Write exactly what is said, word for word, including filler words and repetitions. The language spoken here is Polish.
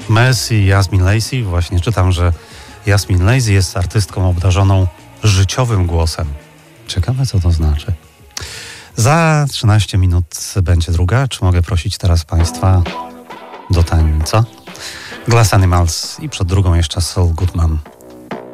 Mercy i Yasmin Lacey. Właśnie czytam, że Yasmin Lacey jest artystką obdarzoną życiowym głosem. Ciekawe, co to znaczy. Za trzynaście minut będzie druga. Czy mogę prosić teraz Państwa do tańca? Glass Animals i przed drugą jeszcze Saul Goodman.